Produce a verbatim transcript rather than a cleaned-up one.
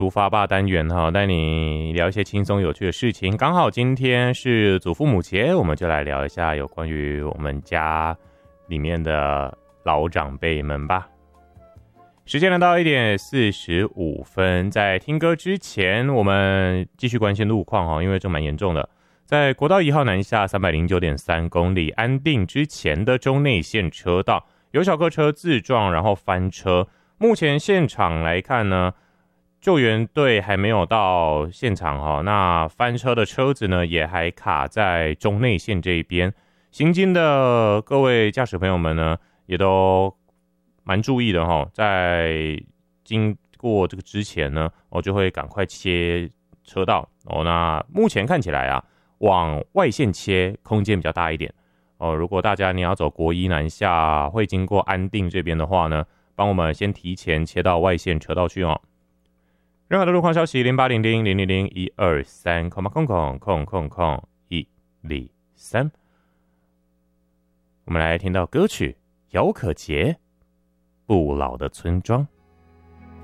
出发吧单元哈，带你聊一些轻松有趣的事情。刚好今天是祖父母节，我们就来聊一下有关于我们家里面的老长辈们吧。时间来到一点四十五分，在听歌之前，我们继续关心路况哈，因为这蛮严重的。在国道一号南下三百零九点三公里安定之前的中内线车道，有小客车自撞，然后翻车。目前现场来看呢，救援队还没有到现场哈，那翻车的车子呢也还卡在中内线这一边。行经的各位驾驶朋友们呢，也都蛮注意的哈，在经过这个之前呢，我就会赶快切车道哦。那目前看起来啊，往外线切空间比较大一点哦。如果大家你要走国一南下，会经过安定这边的话呢，帮我们先提前切到外线车道去哦。任何的路况消息，零八零零零零零一二三空空空空空空一零三。我们来听到歌曲姚可杰《不老的村庄》。